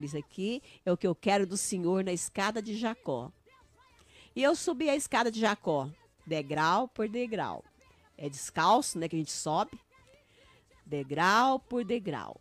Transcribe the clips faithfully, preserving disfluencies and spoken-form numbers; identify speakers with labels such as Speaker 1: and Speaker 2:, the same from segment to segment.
Speaker 1: Isso aqui é o que eu quero do Senhor na escada de Jacó. E eu subi a escada de Jacó, degrau por degrau. É descalço, né, que a gente sobe, degrau por degrau.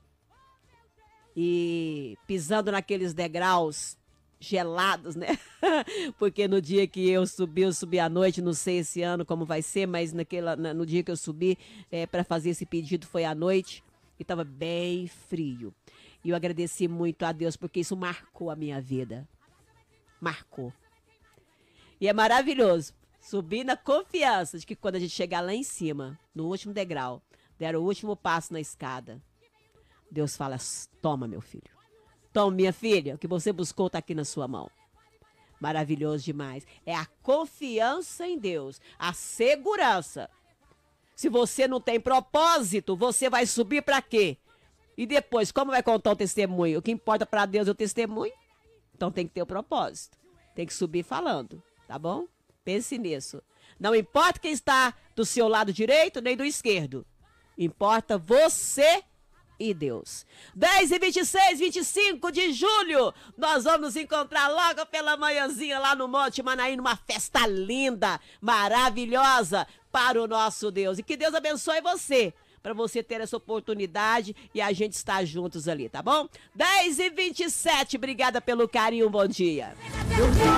Speaker 1: E pisando naqueles degraus gelados, né? Porque no dia que eu subi, eu subi à noite, não sei esse ano como vai ser, mas naquela, no dia que eu subi é, para fazer esse pedido foi à noite e estava bem frio. E eu agradeci muito a Deus porque isso marcou a minha vida. Marcou. E é maravilhoso subir na confiança de que quando a gente chegar lá em cima, no último degrau, der o último passo na escada, Deus fala, toma meu filho. Toma minha filha, o que você buscou está aqui na sua mão. Maravilhoso demais. É a confiança em Deus, a segurança. Se você não tem propósito, você vai subir para quê? E depois, como vai contar o testemunho? O que importa para Deus é o testemunho. Então tem que ter o propósito. Tem que subir falando, tá bom? Pense nisso. Não importa quem está do seu lado direito nem do esquerdo. Importa você e Deus. dez e vinte e seis, vinte e cinco de julho, nós vamos nos encontrar logo pela manhãzinha lá no Monte Manaim, numa festa linda, maravilhosa para o nosso Deus. E que Deus abençoe você, para você ter essa oportunidade e a gente estar juntos ali, tá bom? dez e vinte e sete, obrigada pelo carinho, bom dia.